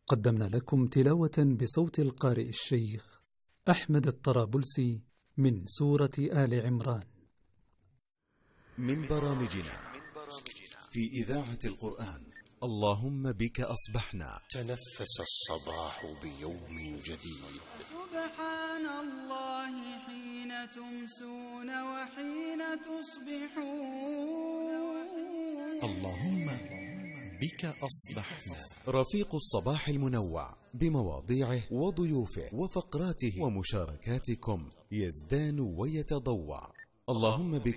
قدمنا لكم تلاوة بصوت القارئ الشيخ أحمد الطرابلسي من سورة آل عمران. من برامجنا في إذاعة القرآن اللهم بك أصبحنا. تنفس الصباح بيوم جديد. سبحان الله حين تمسون وحين تصبحون. اللهم بك أصبحنا. رفيق الصباح المنوع بمواضيعه وضيوفه وفقراته ومشاركاتكم يزدان ويتضوع. اللهم بك